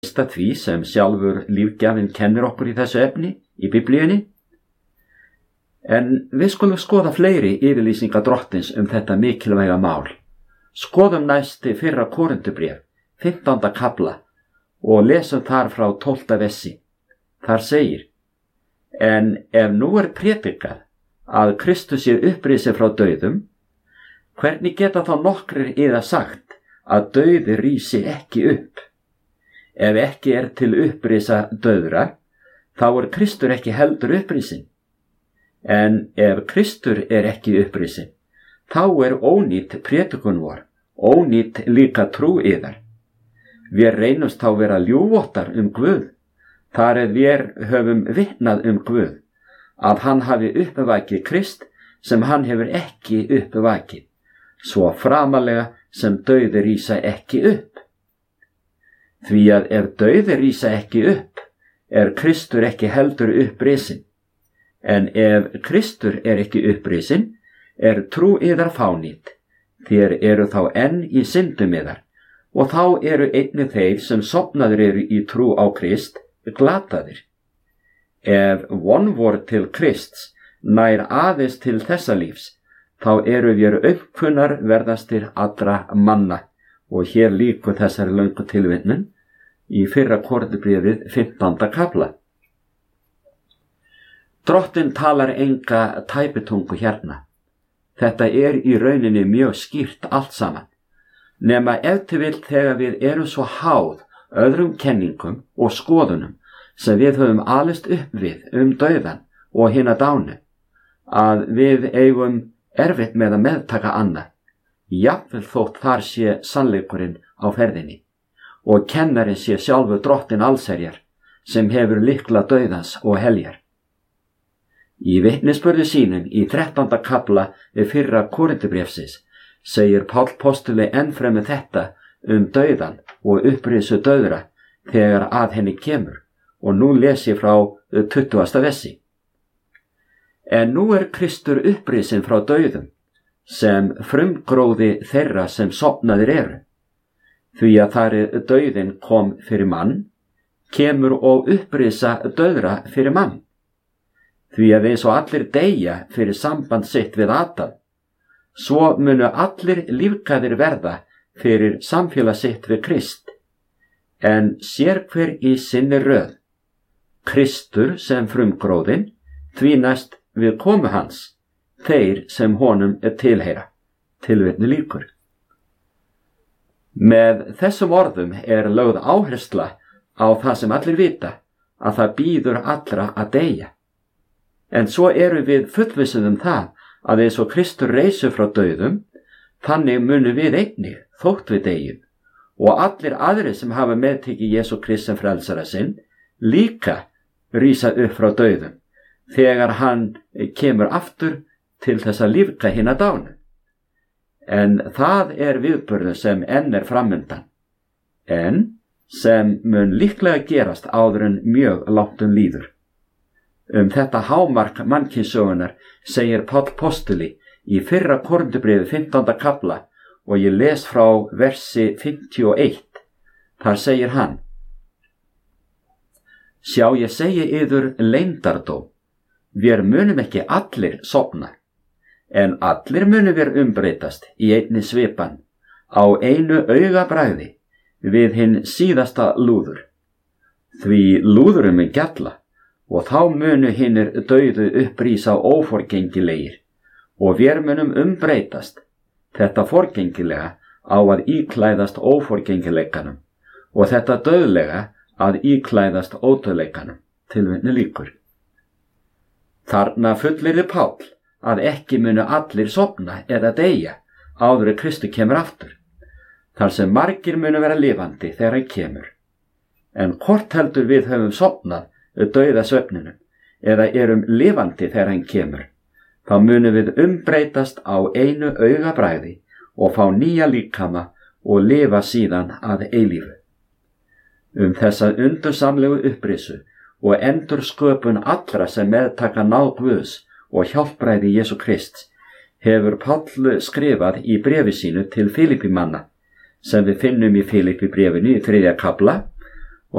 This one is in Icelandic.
treysta því sem sjálfur lífgjafinn kennir okkur í þessu efni í Biblíunni. En við skulum skoða fleiri yfirlýsingar Drottins þetta mikilvæga mál. Skoðum næst 1. Korintubréf, 15. kafla og lesum þar frá 12. versi. Þar segir: En ef nú prédikað að Kristus upprisið frá dauðum, hvernig geta þá nokkrir yðar sagt að dauði rísi ekki upp? Ef ekki til upprisa dauðra, þá Kristur ekki heldur upprisinn. En ef Kristur ekki upprisinn, þá ónýt prédikun vor, ónýt líka trú yðar. Við reynumst þá vera ljúfvottar Guð, þar við höfum vitnað Guð, að hann hafi uppvakið Krist sem hann hefur ekki uppvakið, svo framalega sem dauði rísa ekki upp. Því að ef dauði rísa ekki upp, Kristur ekki heldur upprisinn. En ef Kristur ekki upprisinn, trú yðar fánýt, þér þá enn í syndum yðar, og þá einnig þeir sem sofnaður í trú á Krist glataðir. Ef von vor til Krists nær aðeins til þessa lífs, þá við aumkunnar verðastir allra manna. Og hér lýkur þessari löngu tilvitnun í 1. Korintubréfið 15. kafla. Drottinn talar enga tæpitungu hérna. Þetta í rauninni mjög skýrt allt saman. Nema ef til vill þegar við svo háð öðrum kenningum og skoðunum sem við höfum alist upp við dauðan og hina dánu, að við eigum erfitt með að meðtaka annað, jafnvel þótt þar sé sannleikurinn á ferðinni og kennarinn sé sjálfur Drottinn allsherjar sem hefur lykla dauðans og heljar. Í vitnisburði sínum í 13. kafla 1. Korintubréfsins segir Páll postuli ennfremur þetta dauðan og upprisu dauðra þegar að henni kemur, og nú les ég frá 20. versi. En nú Kristur upprisinn frá dauðum, sem frumgróði þeirra sem sofnaðir því að þar dauðinn kom fyrir mann, kemur og upprisa dauðra fyrir mann. Því að eins og allir deyja fyrir samband sitt við Adam, svo munu allir lífgæðir verða fyrir samfélag sitt við Krist. En sér hver í sinni röð, Kristur sem frumgróðinn, því næst við komu hans, þeir sem honum tilheyra. Tilvitni lýkur. Með þessum orðum lögð áhersla á það sem allir vita, að það bíður allra að deyja. En svo við fullvissuð það að eins og Kristur reisu frá dauðum, þannig munu við einnig þótt við deyjum, og allir aðrir sem hafa meðtekið Jesú Krist sem frelsara sinn líka rísa upp frá dauðum, þegar hann kemur aftur til þess að lífga hina dánu. En það viðburður sem enn framundan, en sem mun líklega gerast áður en mjög langt líður. Þetta hámark mannkynssögunar segir Páll postuli í 1. Korintubréfi 15. kafla, og ég les frá versi 51. Þar segir hann: Sjá, ég segi yður leyndardóm, við munum ekki allir sofna, en allir munum við umbreytast í einni svipan, á einu augabragði, við hinn síðasta lúður. Því lúðurum gjalla, og þá munu hinnir dauðu upprísa óforgengilegir, og við munum umbreytast, þetta forgengilega á að íklæðast óforgengileikanum, og þetta dauðlega að íklæðast ódauðleikanum. Tilvitni lýkur. Þarna fullyrðir Páll að ekki munu allir sofna eða deyja áður en Kristur kemur aftur, þar sem margir munu vera lifandi þegar hann kemur. En hvort heldur við höfum sofnað dauða svefninum, eða lifandi þegar hann kemur, þá munum við umbreytast á einu augabragði og fá nýja líkama og lifa síðan að eilífu. Þessa undursamlegu upprisu og endursköpun allra sem meðtaka náð Guðs og hjálpræði Jesú Krists hefur Páll skrifað í bréfi sínu til Filippímanna, sem við finnum í Filippí bréfinu í 3. kafla